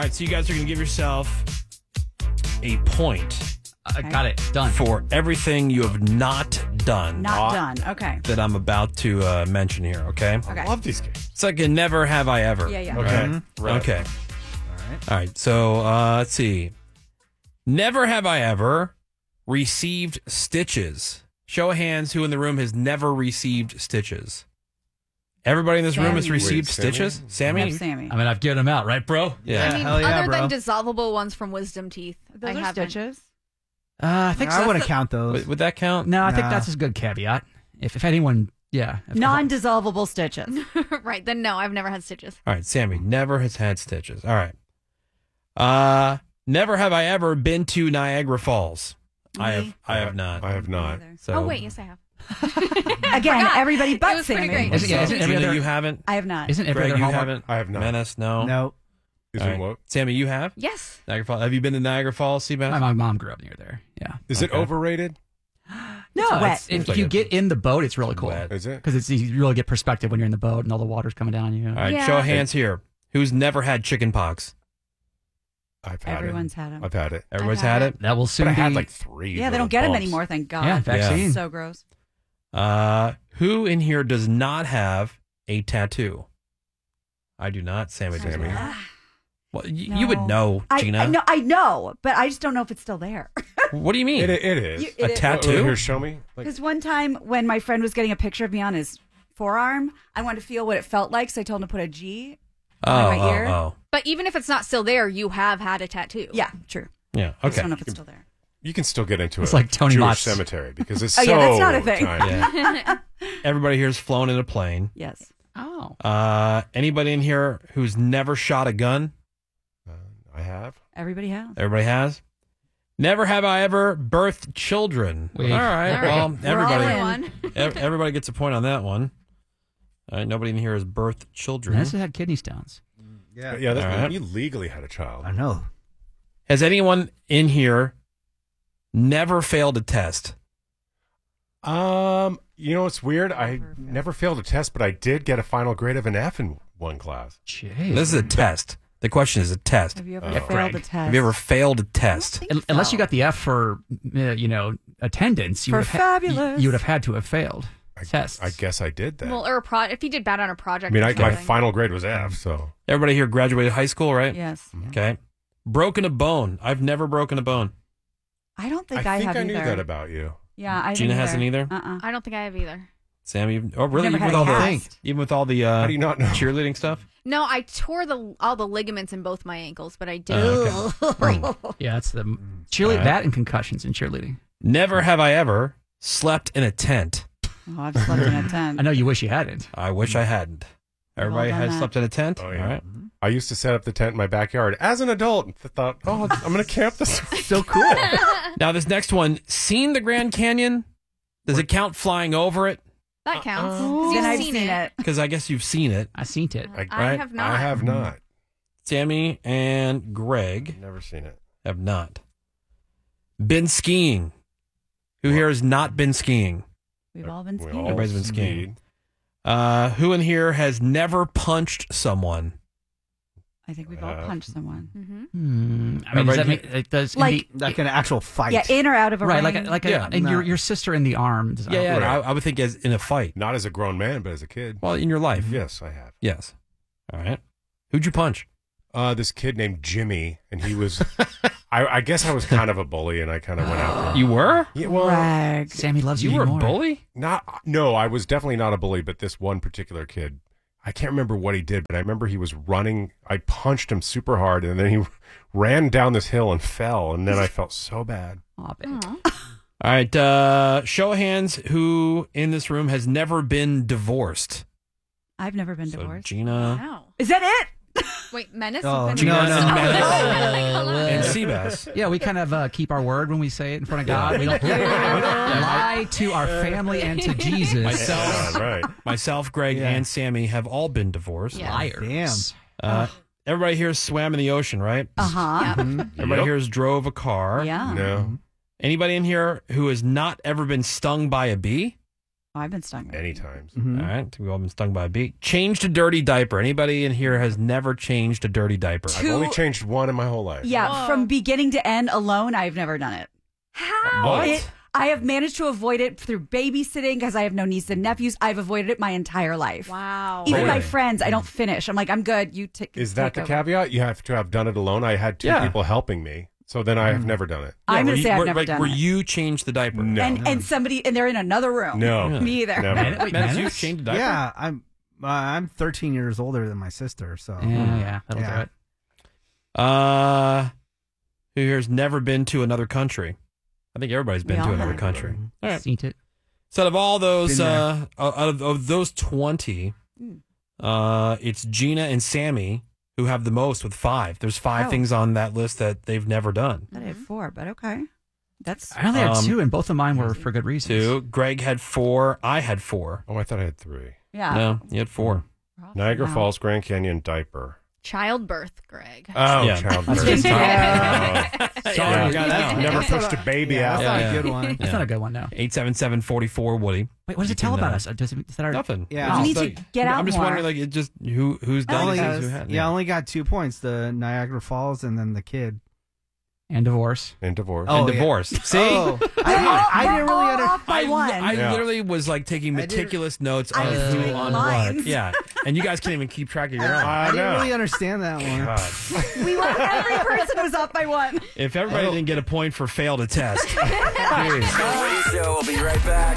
right, so you guys are going to give yourself a point. Got it. Done. For everything you have not done. Not done. Okay. That I'm about to mention here, okay? Okay. I love these games. It's like a never have I ever. Yeah. Okay. Mm-hmm. Right. Okay. All right. So let's see. Never have I ever received stitches. Show of hands who in the room has never received stitches. Everybody in this room has Sammy. received Wait, Sammy? stitches? Sammy? I have Sammy. I mean, I've given them out, right, bro? Yeah. I mean, hell yeah, other bro. than dissolvable ones from wisdom teeth. Those I are haven't. stitches. I think so. I wouldn't count those. Would that count? No, I think Nah. that's a good caveat. If anyone, yeah. If Non-dissolvable stitches. Right, then no, I've never had stitches. All right, Sammy never has had stitches. All right. Never have I ever been to Niagara Falls. I have not. I have not. So, Oh, wait, yes, I have. Again, everybody It but was pretty Sammy. great. Isn't- yeah, isn't every Gina, other- you haven't? I have not. Isn't every Greg, other you Hallmark? haven't? I have not. Menace, no. No. Is All it right. what? Sammy, you have? Yes. Niagara Falls. Have you been to Niagara Falls, Seabass? My mom grew up near there. Yeah. Is it Okay. overrated? No, wet. if like you a- get in the boat, it's really cool. wet. Is it? Because you really get perspective when you're in the boat and all the water's coming down on you. All right, Yeah. show of hands here. Who's never had chicken pox? I've had Everyone's it. had them. I've had it. Everybody's I've had had it? That will But soon I be. had like 3. Yeah, they don't get them anymore, thank God. Yeah, vaccine. So gross. Who in here does not have a tattoo? I do not. Sammy does. Sammy. Well, you would know, Gina. I know, but I just don't know if it's still there. What do you mean? It is. You- a it is. tattoo? Here, show me. Like, Because one time when my friend was getting a picture of me on his forearm, I wanted to feel what it felt like, so I told him to put a G on my ear. Oh. But even if it's not still there, you have had a tattoo. Yeah, true. Yeah, I just okay. don't know if it's still there. you can still get into It's a like Tony Jewish Mott's. cemetery because it's Oh, so yeah, that's not a thing. tiny. Yeah. Everybody here's flown in a plane. Yes. Oh. Anybody in here who's never shot a gun? I have. Everybody has. Everybody has. Never have I ever birthed children. Wait. All right. All Well, right. everybody, Everyone. everybody gets a point on that one. All right. Nobody in here has birthed children. Vanessa had kidney stones. Yeah. Yeah, that's All right. you legally had a child. I know. Has anyone in here never failed a test? You know what's weird? I never failed a test, but I did get a final grade of an F in one class. Jeez. This is a test. The question is a test. Have you ever Oh. failed Greg. a test? Have you ever failed a test? Unless you got the F for, attendance, you For would have fabulous. you would have had to have failed tests. I guess I did that. Well, or if you did bad on a project. I mean, or my something. final grade was F, so. Everybody here graduated high school, right? Yes. Okay. Broken a bone. I've never broken a bone. I don't think I, I think have I either. knew that about you. Yeah, I Gina didn't hasn't either? I don't think I have either. Sam, oh really? Never Even had with a all the cast. even with all the How do you not know? cheerleading stuff? No, I tore all the ligaments in both my ankles, but I did okay. Yeah, that's the cheerleading. Right. That and concussions in cheerleading. Never have I ever slept in a tent. Oh, I've slept in a tent. I know you wish you hadn't. I wish I hadn't. Everybody done has that. slept in a tent? Oh, yeah. All right. I used to set up the tent in my backyard as an adult and thought, oh, I'm going to camp this. So cool. Now this next one, seen the Grand Canyon? Does it count flying over it? That counts. 'cause Then You've I've seen seen it. Because I guess you've seen it. I seen it. I Right? have not. I have not. Sammy and Greg Never seen it. have not. Been skiing. Who here has not been skiing? We've all been We skiing. all Everybody's been skiing. skied. Who in here has never punched someone? I think we've all punched someone. Mm-hmm. I mean, does that Right. make it does Like- Like an actual fight. Yeah, in or out of a right? ring. Yeah, and no. your sister in the arm. Does- Yeah, Right. I would think as in a fight. Not as a grown man, but as a kid. Well, in your life. Yes, I have. Yes. All right. Who'd you punch? This kid named Jimmy, and he was, I guess I was kind of a bully, and I kind of went after him. You were? Yeah, well, Greg. Sammy loves you. You were a more. bully? no, I was definitely not a bully, but this one particular kid, I can't remember what he did, but I remember he was running. I punched him super hard, and then he ran down this hill and fell, and then I felt so bad. Aw, babe. All right. Show of hands who in this room has never been divorced. I've never been So divorced. Gina Wow. Is that it? Wait, Menace? Oh, has Gina been- no. and Seabass. Yeah, we kind of keep our word when we say it in front of God. We don't lie to our family and to Jesus. Myself, Yeah, right. myself, Greg, Yeah. and Sammy have all been divorced. Yeah. Liars. Everybody here has swam in the ocean, right? Uh-huh. Everybody Yep. here has drove a car. Yeah. No. Anybody in here who has not ever been stung by a bee? Oh, I've been stung. Many times. All right, we've all been stung by a bee. Changed a dirty diaper. Anybody in here has never changed a dirty diaper? I've only changed one in my whole life. Yeah, from beginning to end alone, I've never done it. How? What? I have managed to avoid it through babysitting because I have no nieces and nephews. I've avoided it my entire life. Wow. Even my Really? friends, I don't finish. I'm like, I'm good. You take. Is that the over. caveat? You have to have done it alone. I had 2 Yeah. people helping me, so then I have never done it. I'm were going to you- say I've were- never like, done where it. you changed the diaper? No. And somebody, and they're in another room. No. Me either. Never. Wait, Matt, you Menace? changed a diaper? Yeah, I'm 13 years older than my sister, so Yeah, that'll do it. Who here's never been to another country? I think everybody's been We to all another have. country. All right. Seen it. So out of all those, Been out of those 20, it's Gina and Sammy who have the most with 5. There's 5 Oh. things on that list that they've never done. I had 4, but okay. That's I only had 2, and both of mine were for good reasons. 2. Greg had 4. I had 4. Oh, I thought I had 3. yeah. No, you had 4. Niagara Wow. Falls, Grand Canyon diaper. Childbirth, Greg. Oh, Yeah. childbirth. That's Sorry, Yeah. you got that one. Never pushed a baby yeah, out. that's not Yeah. a good one. That's not a good one, no. 877-44 Woody. Wait, what does You it tell can, about us? Is that our... Nothing. Yeah. You It's need to like- get out I'm just more. wondering, like, it just who's done Only these, who has, hadn't. I only got 2 points: the Niagara Falls and then the kid. And divorce. And divorce. And Oh, yeah. divorce. See? Oh, I didn't really We're all understand. off by one. I Yeah. literally was like taking I did- meticulous notes I of was who doing on lines. what. Yeah, and you guys can't even keep track of your own. I didn't really understand that one. God. We want every person was off by 1. If everybody didn't get a point for failed a test, jeez. Show will be right back.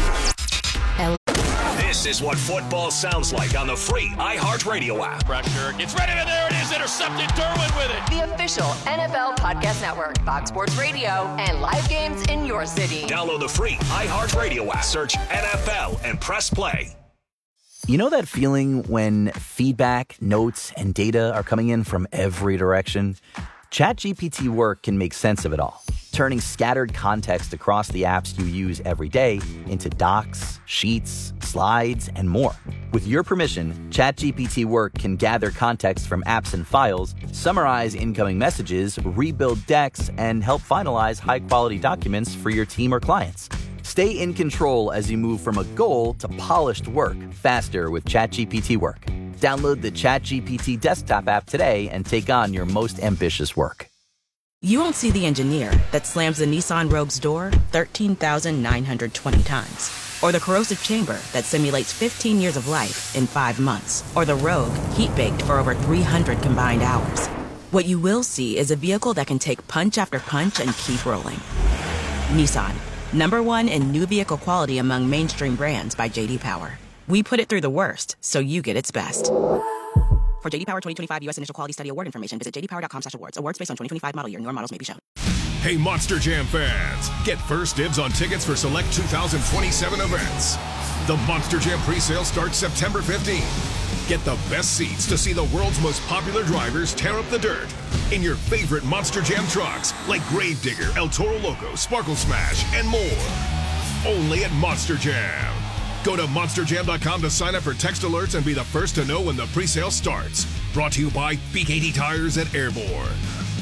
This is what football sounds like on the free iHeartRadio app. Pressure gets ready, and there it is, intercepted. Derwin with it. The official NFL Podcast Network, Fox Sports Radio, and live games in your city. Download the free iHeartRadio app. Search NFL and press play. You know that feeling when feedback, notes, and data are coming in from every direction? ChatGPT Work can make sense of it all, turning scattered context across the apps you use every day into docs, sheets, slides, and more. With your permission, ChatGPT Work can gather context from apps and files, summarize incoming messages, rebuild decks, and help finalize high-quality documents for your team or clients. Stay in control as you move from a goal to polished work faster with ChatGPT Work. Download the ChatGPT desktop app today and take on your most ambitious work. You won't see the engineer that slams the Nissan Rogue's door 13,920 times. Or the corrosive chamber that simulates 15 years of life in 5 months. Or the Rogue heat-baked for over 300 combined hours. What you will see is a vehicle that can take punch after punch and keep rolling. Nissan, #1 in new vehicle quality among mainstream brands by J.D. Power. We put it through the worst, so you get its best. For J.D. Power 2025 U.S. Initial Quality Study Award information, visit jdpower.com/awards. Awards based on 2025 model year. Newer models may be shown. Hey, Monster Jam fans, get first dibs on tickets for select 2027 events. The Monster Jam presale starts September 15th. Get the best seats to see the world's most popular drivers tear up the dirt in your favorite Monster Jam trucks like Gravedigger, El Toro Loco, Sparkle Smash, and more. Only at Monster Jam. Go to monsterjam.com to sign up for text alerts and be the first to know when the presale starts. Brought to you by BKT Tires at Airborne.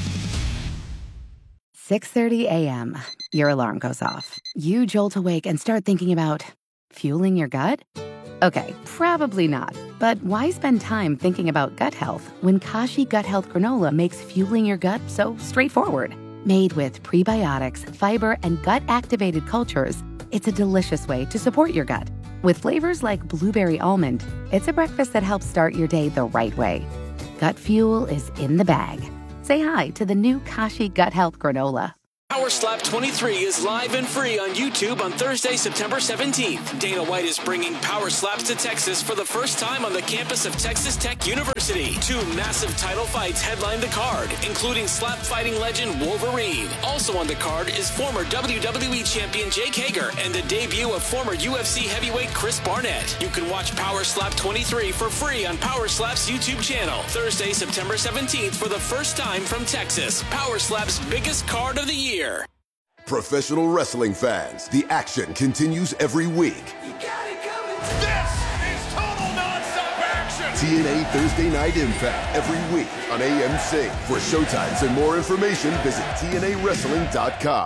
6:30 a.m. Your alarm goes off. You jolt awake and start thinking about fueling your gut? Okay, probably not. But why spend time thinking about gut health when Kashi Gut Health Granola makes fueling your gut so straightforward? Made with prebiotics, fiber, and gut-activated cultures, it's a delicious way to support your gut. With flavors like blueberry almond, it's a breakfast that helps start your day the right way. Gut fuel is in the bag. Say hi to the new Kashi Gut Health Granola. Power Slap 23 is live and free on YouTube on Thursday, September 17th. Dana White is bringing Power Slaps to Texas for the first time on the campus of Texas Tech University. 2 massive title fights headline the card, including slap fighting legend Wolverine. Also on the card is former WWE champion Jake Hager and the debut of former UFC heavyweight Chris Barnett. You can watch Power Slap 23 for free on Power Slap's YouTube channel. Thursday, September 17th for the first time from Texas. Power Slap's biggest card of the year. Professional wrestling fans, the action continues every week. This is total nonstop action. TNA Thursday Night Impact every week on AMC. For showtimes and more information, visit TNAWrestling.com.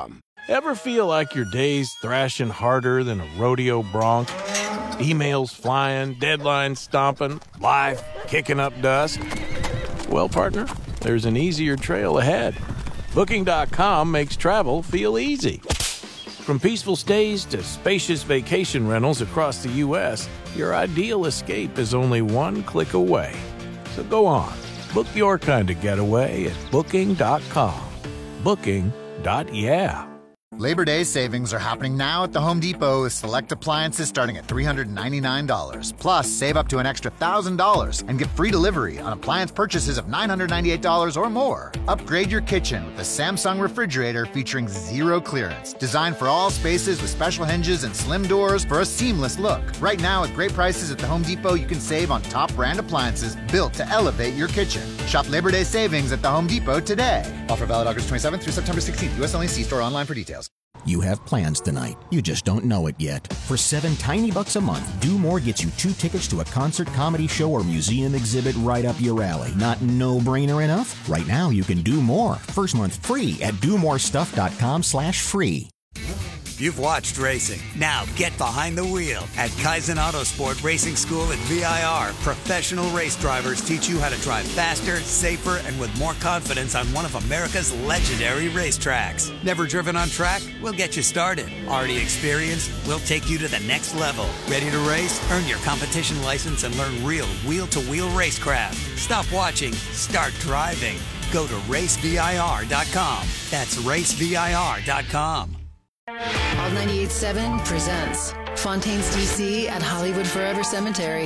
Ever feel like your day's thrashing harder than a rodeo bronc? Emails flying, deadlines stomping, life kicking up dust? Well, partner, there's an easier trail ahead. Booking.com makes travel feel easy. From peaceful stays to spacious vacation rentals across the U.S., your ideal escape is only one click away. So go on, book your kind of getaway at Booking.com. Booking.yeah. Labor Day savings are happening now at the Home Depot with select appliances starting at $399. Plus, save up to an extra $1,000 and get free delivery on appliance purchases of $998 or more. Upgrade your kitchen with the Samsung refrigerator featuring zero clearance. Designed for all spaces with special hinges and slim doors for a seamless look. Right now, at great prices at the Home Depot, you can save on top brand appliances built to elevate your kitchen. Shop Labor Day savings at the Home Depot today. Offer valid August 27th through September 16th. U.S. only. See store online for details. You have plans tonight. You just don't know it yet. For $7 tiny bucks a month, Do More gets you 2 tickets to a concert, comedy show, or museum exhibit right up your alley. Not no-brainer enough? Right now, you can do more. First month free at domorestuff.com/free. You've watched racing. Now get behind the wheel. At Kaizen Autosport Racing School at VIR, professional race drivers teach you how to drive faster, safer, and with more confidence on one of America's legendary racetracks. Never driven on track? We'll get you started. Already experienced? We'll take you to the next level. Ready to race? Earn your competition license and learn real wheel-to-wheel racecraft. Stop watching. Start driving. Go to racevir.com. That's racevir.com. Alt 98.7 presents Fontaine's DC at Hollywood Forever Cemetery.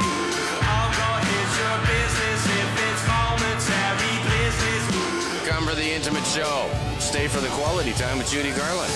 Come for the intimate show. Stay for the quality time with Judy Garland.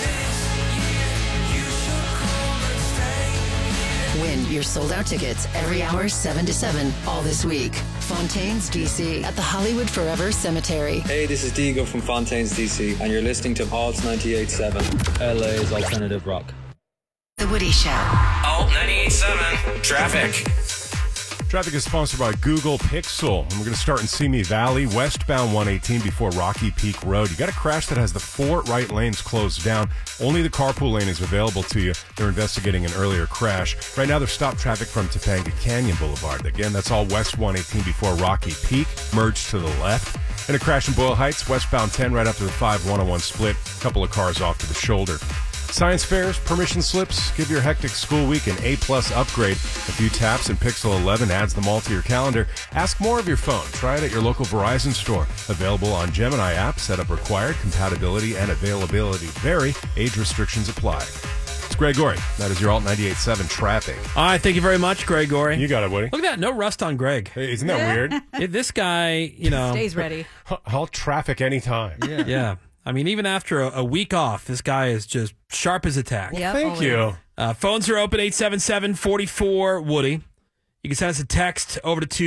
Win your sold-out tickets every hour 7 to 7 all this week. Fontaine's DC at the Hollywood Forever Cemetery. Hey, this is Diego from Fontaine's DC, and you're listening to Alt 98.7, LA's alternative rock. The Woody Show. Alt 98.7. Traffic. Traffic is sponsored by Google Pixel. And we're going to start in Simi Valley, westbound 118 before Rocky Peak Road. You got a crash that has the 4 right lanes closed down. Only the carpool lane is available to you. They're investigating an earlier crash. Right now, they've stopped traffic from Topanga Canyon Boulevard. Again, that's all west 118 before Rocky Peak. Merge to the left. And a crash in Boyle Heights, westbound 10 right after the 5-101 split. A couple of cars off to the shoulder. Science fairs, permission slips, give your hectic school week an A-plus upgrade. A few taps and Pixel 11 adds them all to your calendar. Ask more of your phone. Try it at your local Verizon store. Available on Gemini app. Setup required. Compatibility and availability vary. Age restrictions apply. It's Greg Gorey. That is your Alt 98.7 traffic. All right, thank you very much, Greg Gorey. You got it, Woody. Look at that, no rust on Greg. Hey, isn't that weird? This guy, stays ready. I'll traffic anytime. Yeah. I mean, even after a week off, this guy is just sharp as a tack. Yep, Thank you. Phones are open, 877-44-WOODY. You can send us a text over to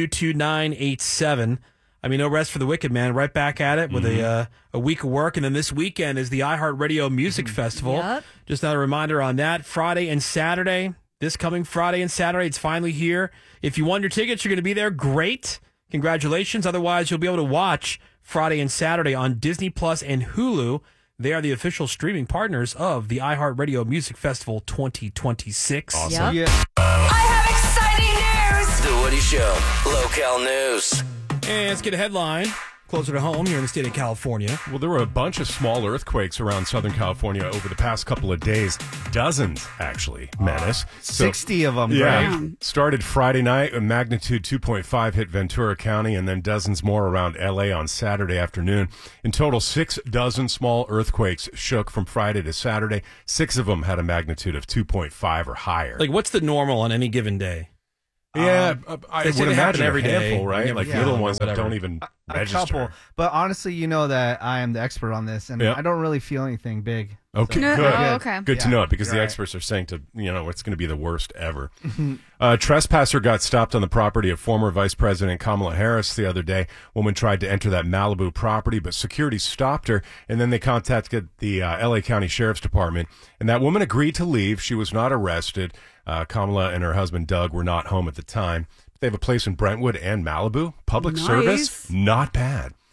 22987. I mean, no rest for the wicked, man. Right back at it with a week of work. And then this weekend is the iHeartRadio Music Festival. Yep. Just another reminder on that. Friday and Saturday. This coming Friday and Saturday, it's finally here. If you won your tickets, you're going to be there. Great. Congratulations. Otherwise, you'll be able to watch Friday and Saturday on Disney Plus and Hulu. They are the official streaming partners of the iHeartRadio Music Festival 2026. Awesome. Yep. Yeah. I have exciting news. The Woody Show. Local news. And let's get a headline closer to home here in the state of California. Well, there were a bunch of small earthquakes around Southern California over the past couple of days. Dozens, actually, Menace. 60 of them, Yeah. right? Started Friday night. A magnitude 2.5 hit Ventura County, and then dozens more around L.A. on Saturday afternoon. In total, 6 dozen small earthquakes shook from Friday to Saturday. 6 of them had a magnitude of 2.5 or higher. Like, what's the normal on any given day? Yeah, I they say would they happen imagine every a handful, day. right? Yeah, Like yeah. little ones that Whatever. don't even A register. couple. But honestly, you know that I am the expert on this, and Yep. I don't really feel anything big. Okay, So- good. Oh, okay. Good to Yeah, know it, because the right. experts are saying it's going to be the worst ever. Trespasser got stopped on the property of former Vice President Kamala Harris the other day. Woman tried to enter that Malibu property, but security stopped her, and then they contacted the L.A. County Sheriff's Department, and that woman agreed to leave. She was not arrested. Kamala and her husband, Doug, were not home at the time. They have a place in Brentwood and Malibu. Public Nice. service, not bad.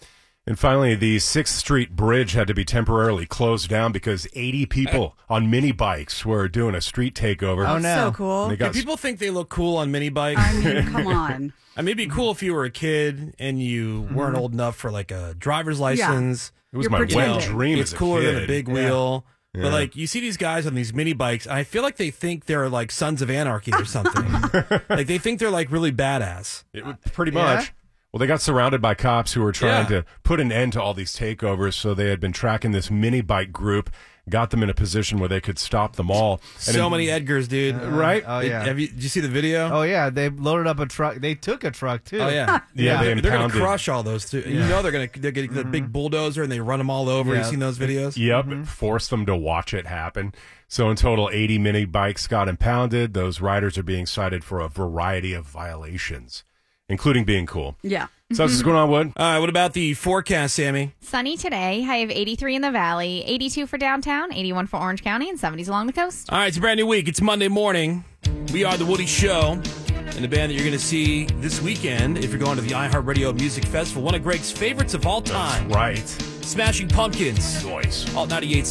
And finally, the 6th Street Bridge had to be temporarily closed down because 80 people on mini bikes were doing a street takeover. Oh, no. So cool. Do people think they look cool on mini bikes? I mean, come on. I mean, it'd be cool if you were a kid and you weren't old enough for like a driver's license. It was my wet dream It's as a cooler than a kid. big Yeah. wheel. Yeah. But like you see these guys on these mini bikes, I feel like they think they're like Sons of Anarchy or something. Like they think they're like really badass. Pretty much. Well, they got surrounded by cops who were trying to put an end to all these takeovers, so they had been tracking this mini bike group, got them in a position where they could stop them all. So many Edgars, dude. Right? Oh, yeah. Did you see the video? Oh, yeah. They loaded up a truck. They took a truck, too. Oh, yeah. They They're going to impounded. crush all those, too. You know they're getting the big bulldozer and they run them all over. Yeah. You seen those videos? Yep, forced them to watch it happen. So in total, 80 mini bikes got impounded. Those riders are being cited for a variety of violations, including being cool. Yeah. So what's going on, Wood? All right, what about the forecast, Sammy? Sunny today. High of 83 in the valley, 82 for downtown, 81 for Orange County, and 70s along the coast. All right, it's a brand new week. It's Monday morning. We are The Woody Show. And the band that you're going to see this weekend, if you're going to the iHeartRadio Music Festival, one of Greg's favorites of all time. Right. Smashing Pumpkins. Noise. Alt 98.